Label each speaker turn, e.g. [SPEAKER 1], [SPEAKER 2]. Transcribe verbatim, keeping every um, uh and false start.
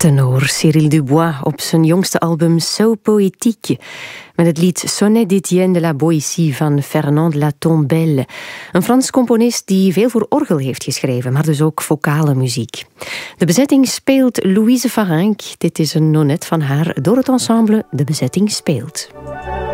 [SPEAKER 1] tenor Cyril Dubois op zijn jongste album So Poétique, met het lied Sonnet d'Étienne de la Boétie van Fernand de la Tombelle, een Frans componist die veel voor orgel heeft geschreven, maar dus ook vocale muziek. De bezetting speelt Louise Farinck. Dit is een nonnet van haar door het ensemble De Bezetting Speelt.